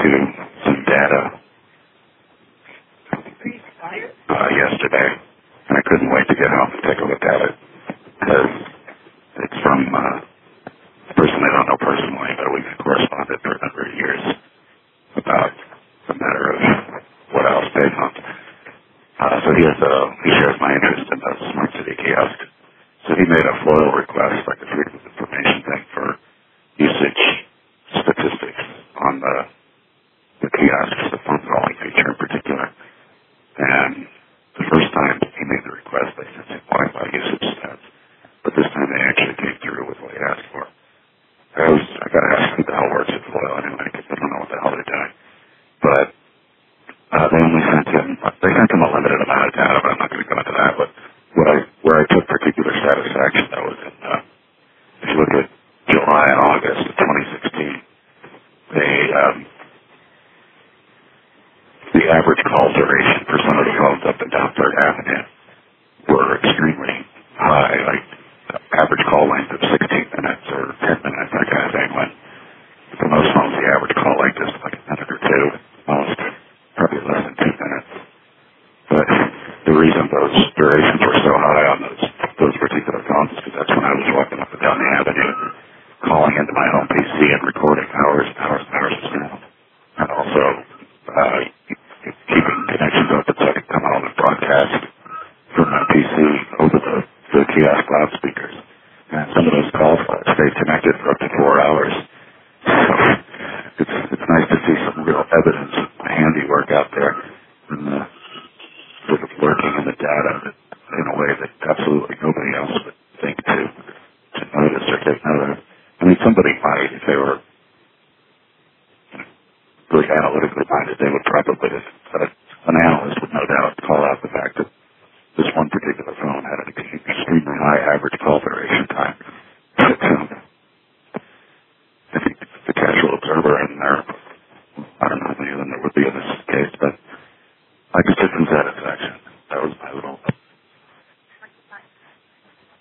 into some data yesterday, and I couldn't wait to get home and take a look at it, because it's from a person I don't know personally, but we've corresponded for a number of years about the matter of what else they found. So he shares my interest in the Smart City kiosk. So he made a FOIL request, like a freedom of information thing, for usage statistics on the kiosks, the phone calling feature in particular. And the first time he made the request, they sent him Wi-Fi usage stats. But this time they actually came through with what he asked for. I got to ask who the hell works at FOIL anyway, because I don't know what the hell they're doing. But they only sent him a limited amount of data, but I'm not going to go into that. But where I took particular satisfaction, that was in, if you look at July and August of 2016, the average call duration for some of the phones up and down 3rd Avenue were extremely high, like average call length of 16 minutes or 10 minutes, that kind of thing. When for most phones, the average call length is like a minute or two, most probably less than 2 minutes. But the reason those durations were so high on those particular phones is because that's when I was walking up and down the avenue, calling into my home PC and recording hours and hours and hours of sound, and also keeping connections open so I could come home and broadcast from my PC over the kiosk loudspeakers. And some of those calls stayed connected for up to 4 hours. So it's nice to see some real evidence of my handiwork out there, and sort of lurking in the data in a way that absolutely nobody else would think to notice or take note of. I mean, somebody might, if they were really analytically minded, they would probably, an analyst